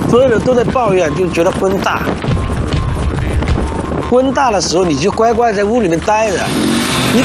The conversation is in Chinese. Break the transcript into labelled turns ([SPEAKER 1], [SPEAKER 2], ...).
[SPEAKER 1] 所有人都在抱怨，就觉得风大。风大的时候，你就乖乖在屋里面待着。你